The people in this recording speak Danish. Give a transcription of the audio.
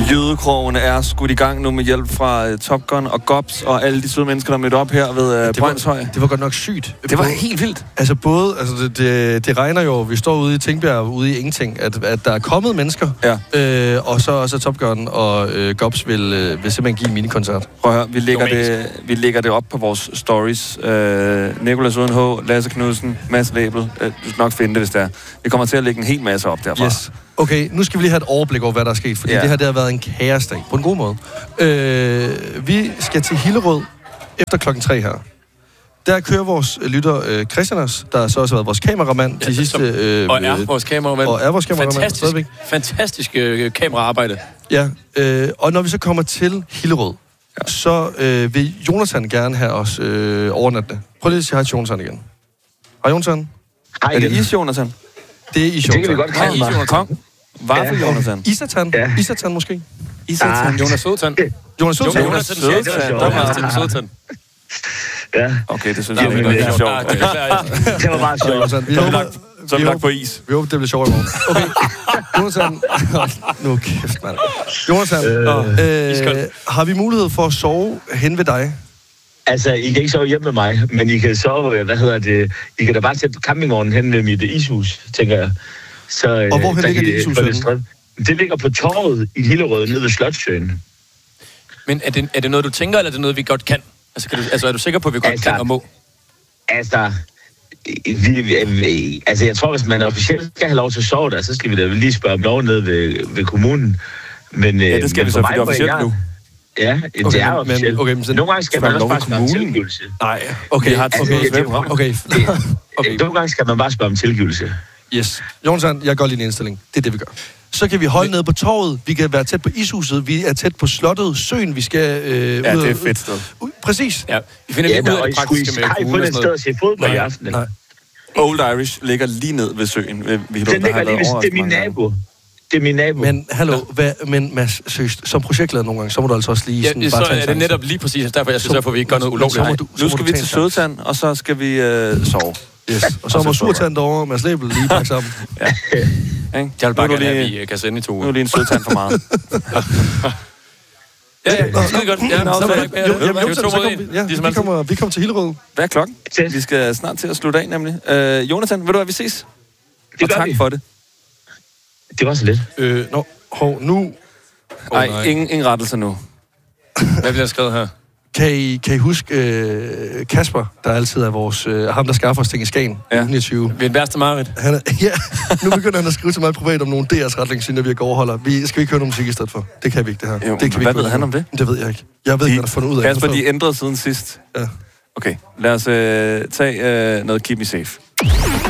Jødekrogen er skudt i gang nu med hjælp fra Top Gun og Gops og alle de søde mennesker, der mødte op her ved Brøndshøj. Det var godt nok sygt. Det var helt vildt. Altså det regner jo, vi står ude i Tingbjerg, ude i ingenting, at der er kommet mennesker, og så også Top Gun og Gops vil simpelthen give en minikoncert. Prøv at høre, vi lægger det op på vores stories. Nicolas Uden H, Lasse Knudsen, Mads Lebel. Du skal nok finde det, hvis det er. Vi kommer til at lægge en hel masse op derfra. Yes. Okay, nu skal vi lige have et overblik over, hvad der er sket, fordi det her har været en kaosdag, på en god måde. Vi skal til Hillerød efter 3:00 her. Der kører vores lytter Christianers, der så også har været vores kameramand til sidste... og er vores kameramand. Fantastisk kameraarbejde. Ja, og når vi så kommer til Hillerød, så vil Jonathan gerne have os overnattende. Prøv lige at sige hej til Jonathan igen. Hej Jonathan. Hej igen. Er det Jonathan? Det er Jonathan. Det kan vi godt kalde mig. Jonathan. Varför Jonathan? Isatan. Ja. Isatan måske. Isatan. Jonas Sødtan. Jonas Sødtan. Sødtan. Ja. Okay, det synes jeg er sjovt. Det var meget sjovt. Så er vi lagt på is. Vi håber, det bliver sjovt i morgen. Okay, Jonathan. Nu kæft, mand. Jonathan, har vi mulighed for at sove hen ved dig? Altså, I kan ikke sove hjemme med mig, men I kan sove, I kan da bare sætte campingvognen hen ved mit ishus, tænker jeg. Så, og hvorhen ligger det ishus? Det ligger på torvet i Hillerød, nede ved Slotssøen. Men er det noget, du tænker, eller er det noget, vi godt kan? Altså, er du sikker på, at vi godt kan og må? Altså, jeg tror, hvis man officielt skal have lov til at sove der, så skal vi da lige spørge om lov nede ved kommunen. Men, det skal vi så, fordi det er officielt nu. Ja, det er officielt. Okay, men nogle gange skal man også bare spørge om tilgivelse. Nej, okay. Nogle gange skal man bare spørge om tilgivelse. Yes. Jonathan, jeg går lige en indstilling. Det er det, vi gør. Så kan vi holde nede på torvet, vi kan være tæt på ishuset, vi er tæt på slottet, søen, vi skal det er et fedt sted. Præcis. Ja, vi finder lige ud af det praktiske med kommunen. Har I fundet et sted at se fodbold i aften? Nej. Old Irish ligger lige ned ved søen. Den ligger lige ved, det er min nabo. Det er min nabo. Men hallo, men Mads, seriøst, som projektleder nogle gange, så må du altså også lige sådan bare tage en. Så er det netop lige præcis derfor, jeg skal sørge for, at vi ikke gør noget ulovligt. Nu skal vi til Sødtand, og så skal vi sove. Yes. Og så må Surtand derovre med Slebel lige pakke sammen. Ja. Jeg vil bare gerne have, at vi kan sende i 2 uger. Nu er lige en Sødtand for meget. Vi kommer til Hillerød. Hvad er klokken? Vi skal snart til at slutte af, nemlig. Jonathan, ved du hvad, vi ses? Og tak for det. Det var så lidt. Nu... Nej, ingen rettelser nu. Hvad bliver der skrevet her? Kan I huske Kasper, der altid er vores... ham, der skaffer os ting i Skagen. Ja. 29. Vi er den værste mareridt. Nu begynder han at skrive til mig privat om nogle DR's retningslinjer, vi overholder. Skal vi ikke høre noget musik i stedet for? Det kan vi ikke, det her. Jo, det kan hvad ved han om det? Det ved jeg ikke. Jeg ved ikke, hvad der fundet ud af. Kasper, de ændrede siden sidst. Ja. Okay, lad os tage noget Keep Me Safe.